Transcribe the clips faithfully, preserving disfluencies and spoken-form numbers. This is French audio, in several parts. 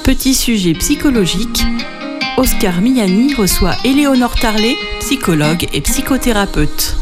Petit sujet psychologique, Oscar Miani reçoit Éléonore Tarlet, psychologue et psychothérapeute.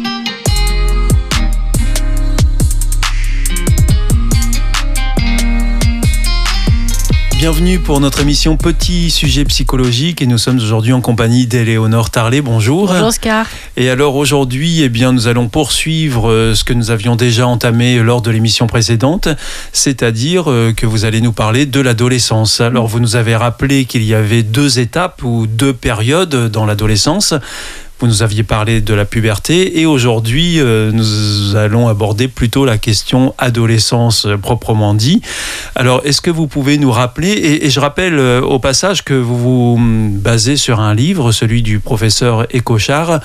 Bienvenue pour notre émission Petit sujet psychologique et nous sommes aujourd'hui en compagnie d'Éléonore Tarlet. Bonjour. Bonjour Oscar. Et alors aujourd'hui, eh bien, nous allons poursuivre ce que nous avions déjà entamé lors de l'émission précédente, c'est-à-dire que vous allez nous parler de l'adolescence. Alors vous nous avez rappelé qu'il y avait deux étapes ou deux périodes dans l'adolescence. Vous nous aviez parlé de la puberté et aujourd'hui, euh, nous allons aborder plutôt la question adolescence euh, proprement dit. Alors, est-ce que vous pouvez nous rappeler, et, et je rappelle euh, au passage que vous vous basez sur un livre, celui du professeur Écochard,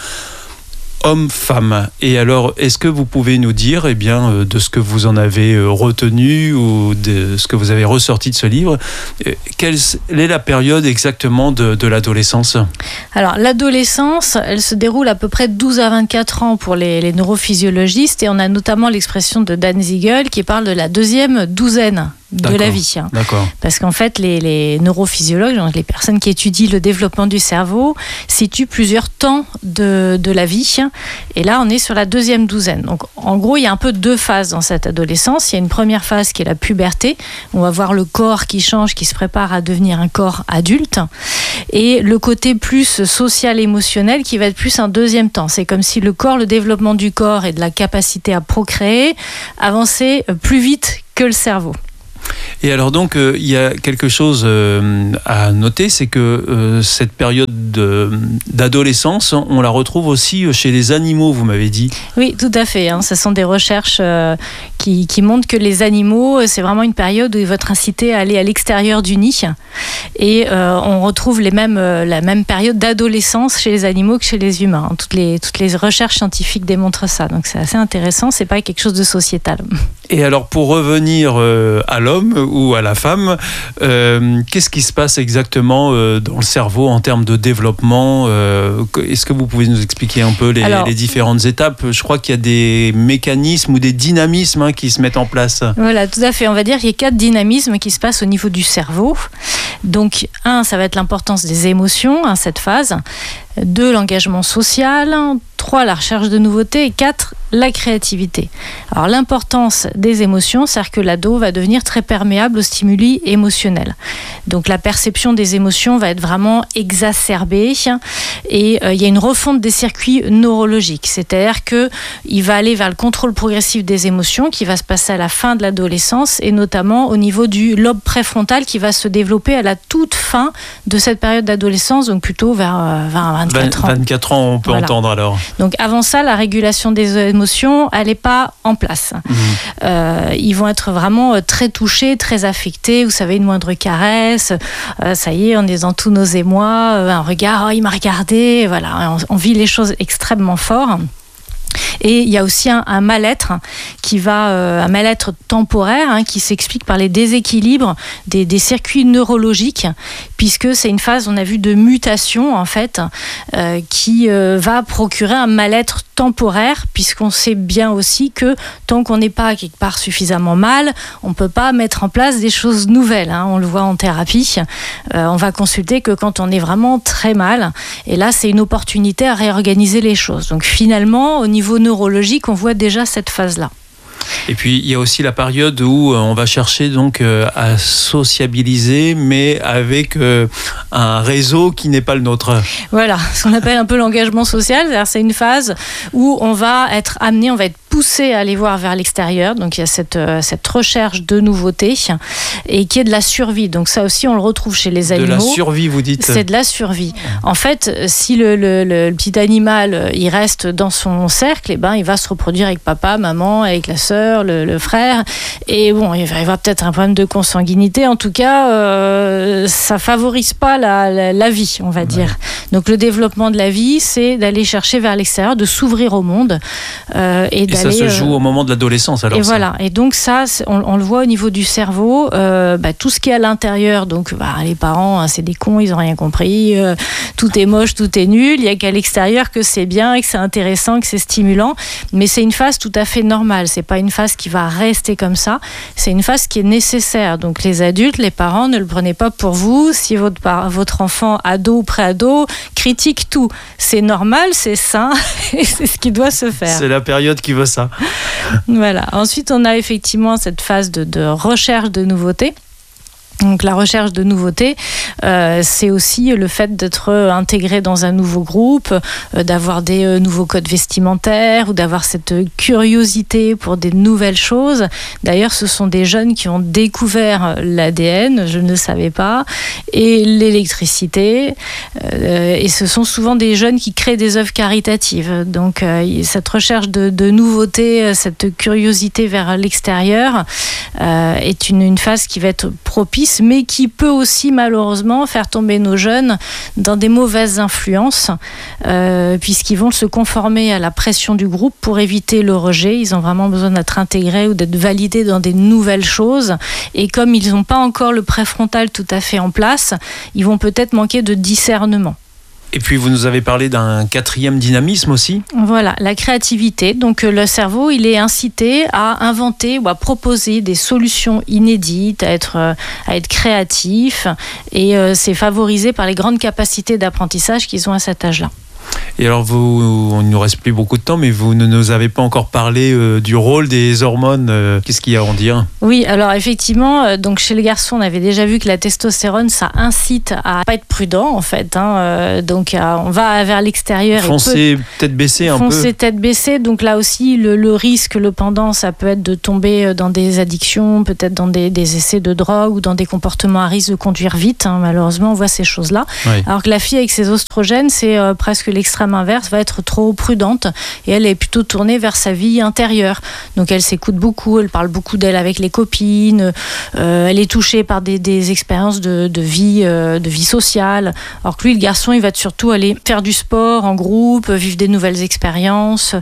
Homme-femme. Et alors, est-ce que vous pouvez nous dire, eh bien, euh, de ce que vous en avez euh, retenu ou de ce que vous avez ressorti de ce livre, euh, quelle est la période exactement de, de l'adolescence ? Alors, l'adolescence, elle se déroule à peu près douze à vingt-quatre ans pour les, les neurophysiologistes et on a notamment l'expression de Dan Siegel qui parle de la deuxième douzaine de D'accord. la vie. D'accord. Parce qu'en fait, les, les neurophysiologues, donc les personnes qui étudient le développement du cerveau, situent plusieurs temps de, de la vie. Et là, on est sur la deuxième douzaine. Donc, en gros, il y a un peu deux phases dans cette adolescence. Il y a une première phase qui est la puberté. On va voir le corps qui change, qui se prépare à devenir un corps adulte. Et le côté plus social, émotionnel, qui va être plus un deuxième temps. C'est comme si le corps, le développement du corps et de la capacité à procréer avançait plus vite que le cerveau. Et alors donc, euh, il y a quelque chose euh, à noter, c'est que euh, cette période de, d'adolescence, on la retrouve aussi chez les animaux, vous m'avez dit. Oui, tout à fait. Hein. Ce sont des recherches euh, qui, qui montrent que les animaux, c'est vraiment une période où ils vont être incités à aller à l'extérieur du nid. Et euh, on retrouve les mêmes, euh, la même période d'adolescence chez les animaux que chez les humains. Toutes les, toutes les recherches scientifiques démontrent ça. Donc c'est assez intéressant, c'est pas quelque chose de sociétal. Et alors pour revenir euh, à l'homme ou à la femme, euh, qu'est-ce qui se passe exactement euh, dans le cerveau en termes de développement ? euh, Est-ce que vous pouvez nous expliquer un peu les, alors, les différentes étapes ? Je crois qu'il y a des mécanismes ou des dynamismes hein, qui se mettent en place. Voilà, tout à fait. On va dire qu'il y a quatre dynamismes qui se passent au niveau du cerveau. Donc, un, ça va être l'importance des émotions, hein, cette phase. Deux, l'engagement social. Trois, la recherche de nouveautés. Et quatre, la créativité. Alors, l'importance des émotions, c'est-à-dire que l'ado va devenir très perméable aux stimuli émotionnels. Donc, la perception des émotions va être vraiment exacerbée et euh, il y a une refonte des circuits neurologiques. C'est-à-dire qu'il va aller vers le contrôle progressif des émotions qui va se passer à la fin de l'adolescence et notamment au niveau du lobe préfrontal qui va se développer à la toute fin de cette période d'adolescence, donc plutôt vers euh, vingt à vingt-quatre ans. vingt-quatre ans, on peut voilà. entendre alors. Donc, avant ça, la régulation des émotions, elle n'est pas en place. Mmh. Euh, ils vont être vraiment très touchés, très affectés. Vous savez, une moindre caresse, euh, ça y est, on est dans tous nos émois, euh, un regard, oh, il m'a regardé, voilà, on, on vit les choses extrêmement fort. Et il y a aussi un, un mal-être qui va, euh, un mal-être temporaire hein, qui s'explique par les déséquilibres des, des circuits neurologiques, puisque c'est une phase, on a vu, de mutation en fait, euh, qui euh, va procurer un mal-être temporaire, puisqu'on sait bien aussi que tant qu'on n'est pas quelque part suffisamment mal, on ne peut pas mettre en place des choses nouvelles. Hein, on le voit en thérapie, euh, on va consulter que quand on est vraiment très mal, et là c'est une opportunité à réorganiser les choses. Donc finalement, au niveau neurologique, on voit déjà cette phase-là. Et puis il y a aussi la période où on va chercher donc à sociabiliser, mais avec un réseau qui n'est pas le nôtre. Voilà, ce qu'on appelle un peu l'engagement social. C'est-à-dire c'est une phase où on va être amené, on va être poussé à aller voir vers l'extérieur. Donc il y a cette, cette recherche de nouveautés et qui est de la survie. Donc ça aussi, on le retrouve chez les animaux. De la survie, vous dites ? C'est de la survie. En fait, si le, le, le, le petit animal, il reste dans son cercle, eh ben, il va se reproduire avec papa, maman, avec la sœur, le, le frère. Et bon, il va y avoir peut-être un problème de consanguinité. En tout cas, euh, ça favorise pas la, la, la vie, on va dire. Ouais. Donc le développement de la vie, c'est d'aller chercher vers l'extérieur, de s'ouvrir au monde euh, et d'aller Ça se joue euh... au moment de l'adolescence alors. Et ça. voilà. Et donc ça, on, on le voit au niveau du cerveau. Euh, bah, tout ce qui est à l'intérieur, donc bah, les parents, hein, c'est des cons, ils ont rien compris. Euh, tout est moche, tout est nul. Il y a qu'à l'extérieur que c'est bien, et que c'est intéressant, que c'est stimulant. Mais c'est une phase tout à fait normale. C'est pas une phase qui va rester comme ça. C'est une phase qui est nécessaire. Donc les adultes, les parents, ne le prenez pas pour vous. Si votre votre enfant ado ou pré-ado critique tout, c'est normal, c'est sain et c'est ce qui doit se faire. C'est la période qui veut ça. Voilà. Ensuite, on a effectivement cette phase de, de recherche de nouveautés. Donc la recherche de nouveautés, euh, c'est aussi le fait d'être intégré dans un nouveau groupe, euh, d'avoir des euh, nouveaux codes vestimentaires ou d'avoir cette curiosité pour des nouvelles choses. D'ailleurs, ce sont des jeunes qui ont découvert l'A D N, je ne le savais pas, et l'électricité. Euh, et ce sont souvent des jeunes qui créent des œuvres caritatives. Donc euh, cette recherche de, de nouveautés, cette curiosité vers l'extérieur euh, est une, une phase qui va être propice, mais qui peut aussi malheureusement faire tomber nos jeunes dans des mauvaises influences, euh, puisqu'ils vont se conformer à la pression du groupe pour éviter le rejet. Ils ont vraiment besoin d'être intégrés ou d'être validés dans des nouvelles choses. Et comme ils n'ont pas encore le préfrontal tout à fait en place, ils vont peut-être manquer de discernement. Et puis vous nous avez parlé d'un quatrième dynamisme aussi. Voilà, la créativité. Donc le cerveau, il est incité à inventer ou à proposer des solutions inédites, à être, à être créatif. Et euh, c'est favorisé par les grandes capacités d'apprentissage qu'ils ont à cet âge-là. Et alors, vous, on ne nous reste plus beaucoup de temps, mais vous ne nous avez pas encore parlé euh, du rôle des hormones. Euh, qu'est-ce qu'il y a à en dire ? Oui, alors effectivement, euh, donc chez les garçons, on avait déjà vu que la testostérone, ça incite à pas être prudent, en fait. Hein, euh, donc, euh, on va vers l'extérieur. Foncer tête baissée un peu. Foncer tête baissée. Donc là aussi, le, le risque, le pendant, ça peut être de tomber dans des addictions, peut-être dans des, des essais de drogue ou dans des comportements à risque de conduire vite. Hein, malheureusement, on voit ces choses-là. Oui. Alors que la fille avec ses oestrogènes, c'est euh, presque l'extrême inverse, va être trop prudente et elle est plutôt tournée vers sa vie intérieure. Donc elle s'écoute beaucoup, elle parle beaucoup d'elle avec les copines, euh, elle est touchée par des, des expériences de, de, vie, euh, de vie sociale. Alors que lui, le garçon, il va surtout aller faire du sport en groupe, vivre des nouvelles expériences.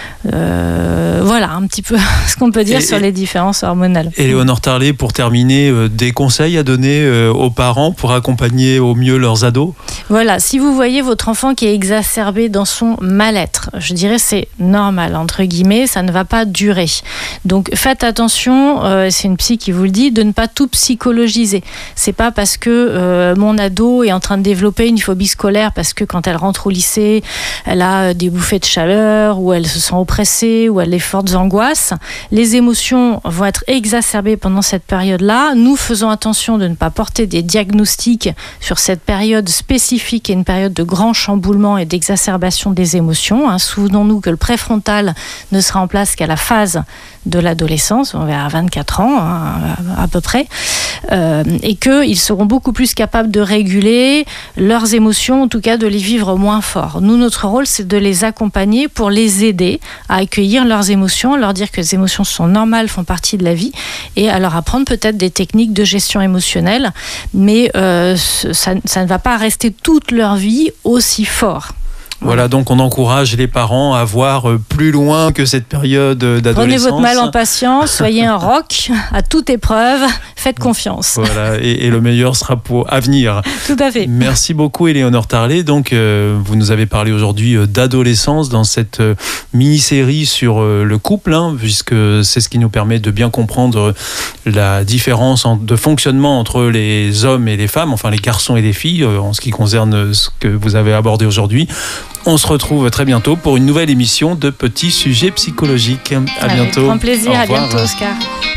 Euh, voilà un petit peu ce qu'on peut dire et, sur les différences hormonales. Éléonore Tarlet, pour terminer, euh, des conseils à donner euh, aux parents pour accompagner au mieux leurs ados ? Voilà, si vous voyez votre enfant qui est exacerbé dans son mal-être, je dirais c'est normal, entre guillemets, ça ne va pas durer. Donc faites attention, euh, c'est une psy qui vous le dit, de ne pas tout psychologiser. C'est pas parce que euh, mon ado est en train de développer une phobie scolaire parce que quand elle rentre au lycée, elle a des bouffées de chaleur ou elle se sent oppressée ou elle a des fortes angoisses. Les émotions vont être exacerbées pendant cette période-là. Nous faisons attention de ne pas porter des diagnostics sur cette période spécifique et une période de grand chamboulement et d'exacerbation des émotions. Hein. Souvenons-nous que le préfrontal ne sera en place qu'à la phase de l'adolescence, on va à vingt-quatre ans hein, à peu près, euh, et qu'ils seront beaucoup plus capables de réguler leurs émotions, en tout cas de les vivre moins fort. Nous, notre rôle, c'est de les accompagner pour les aider à accueillir leurs émotions, leur dire que les émotions sont normales, font partie de la vie, et à leur apprendre peut-être des techniques de gestion émotionnelle, mais euh, ça, ça ne va pas rester toute leur vie aussi fort. Voilà, donc on encourage les parents à voir plus loin que cette période d'adolescence. Prenez votre mal en patience, soyez un roc à toute épreuve, faites confiance. Voilà, et, et le meilleur sera pour à venir. Tout à fait. Merci beaucoup Éléonore Tarlet. Donc, euh, vous nous avez parlé aujourd'hui d'adolescence dans cette euh, mini-série sur euh, le couple, hein, puisque c'est ce qui nous permet de bien comprendre la différence en, de fonctionnement entre les hommes et les femmes, enfin les garçons et les filles, euh, en ce qui concerne ce que vous avez abordé aujourd'hui. On se retrouve très bientôt pour une nouvelle émission de Petits Sujets Psychologiques. À Avec bientôt. Grand plaisir, à bientôt Oscar.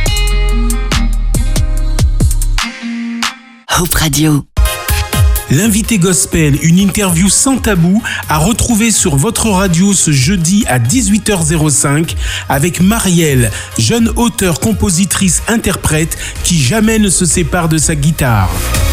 Hope Radio. L'invité gospel, une interview sans tabou à retrouver sur votre radio ce jeudi à dix-huit heures cinq avec Marielle, jeune auteure, compositrice, interprète qui jamais ne se sépare de sa guitare.